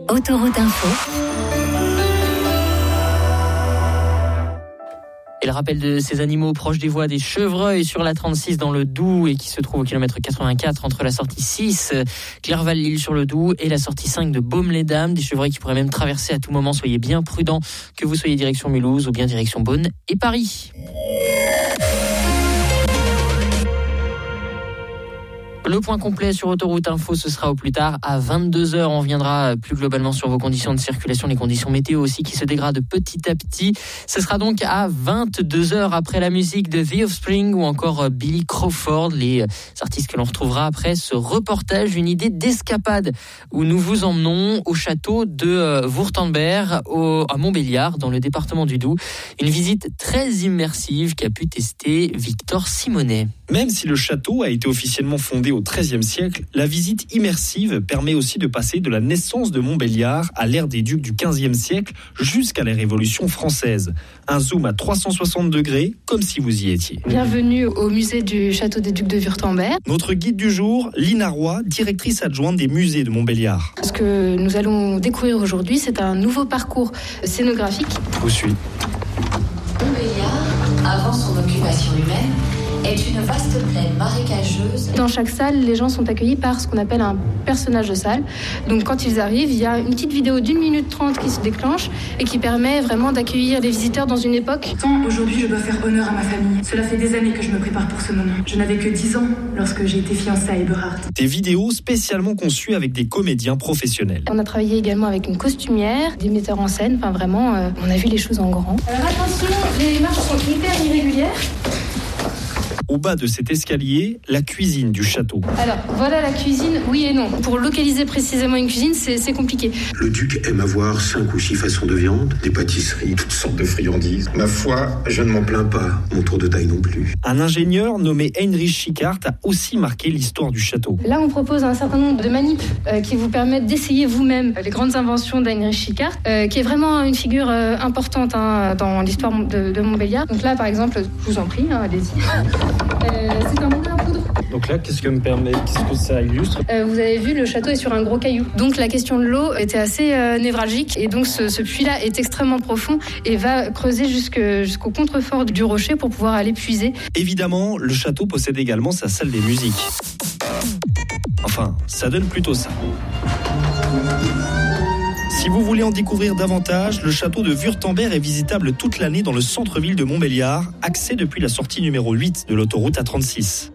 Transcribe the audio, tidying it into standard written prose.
Autoroute Info. Et le rappel de ces animaux proches des voies des chevreuils sur la 36 dans le Doubs et qui se trouve au kilomètre 84 entre la sortie 6 Clerval-Lille sur le Doubs et la sortie 5 de Baume-les-Dames. Des chevreuils qui pourraient même traverser à tout moment. Soyez bien prudents, que vous soyez direction Mulhouse ou bien direction Beaune et Paris. Le point complet sur Autoroute Info, ce sera au plus tard à 22h. On reviendra plus globalement sur vos conditions de circulation, les conditions météo aussi qui se dégradent petit à petit. Ce sera donc à 22h après la musique de The Offspring ou encore Billy Crawford, les artistes que l'on retrouvera après ce reportage, une idée d'escapade où nous vous emmenons au château de Wurtemberg à Montbéliard dans le département du Doubs. Une visite très immersive qu'a pu tester Victor Simonet. Même si le château a été officiellement fondé au XIIIe siècle, la visite immersive permet aussi de passer de la naissance de Montbéliard à l'ère des ducs du XVe siècle jusqu'à la Révolution française. Un zoom à 360 degrés, comme si vous y étiez. Bienvenue au musée du château des ducs de Wurtemberg. Notre guide du jour, Lina Roy, directrice adjointe des musées de Montbéliard. Ce que nous allons découvrir aujourd'hui, c'est un nouveau parcours scénographique. Je vous suis. Montbéliard, avant son occupation humaine, est une vaste plaine marécageuse. Dans chaque salle, les gens sont accueillis par ce qu'on appelle un personnage de salle. Donc quand ils arrivent, il y a une petite vidéo d'1 minute 30 qui se déclenche et qui permet vraiment d'accueillir les visiteurs dans une époque. Aujourd'hui, je dois faire honneur à ma famille. Cela fait des années que je me prépare pour ce moment. Je n'avais que 10 ans lorsque j'ai été fiancée à Eberhard. Des vidéos spécialement conçues avec des comédiens professionnels. On a travaillé également avec une costumière, des metteurs en scène. Enfin vraiment, on a vu les choses en grand. Alors attention, les marches sont hyper irrégulières. Au bas de cet escalier, la cuisine du château. Alors, voilà la cuisine, oui et non. Pour localiser précisément une cuisine, c'est compliqué. Le duc aime avoir 5 ou 6 façons de viande, des pâtisseries, toutes sortes de friandises. Ma foi, je ne m'en plains pas, mon tour de taille non plus. Un ingénieur nommé Heinrich Schickhardt a aussi marqué l'histoire du château. Là, on propose un certain nombre de manips qui vous permettent d'essayer vous-même les grandes inventions d'Heinrich Schickhardt, qui est vraiment une figure importante dans l'histoire de Montbéliard. Donc là, par exemple, je vous en prie, allez-y. C'est un moulin à poudre. Donc là, qu'est-ce que ça illustre ? Vous avez vu, le château est sur un gros caillou. Donc la question de l'eau était assez névralgique. Et donc ce puits-là est extrêmement profond et va creuser jusqu'au contrefort du rocher pour pouvoir aller puiser. Évidemment, le château possède également sa salle des musiques. Enfin, ça donne plutôt ça. Si vous voulez en découvrir davantage, le château de Wurtemberg est visitable toute l'année dans le centre-ville de Montbéliard, accès depuis la sortie numéro 8 de l'autoroute A36.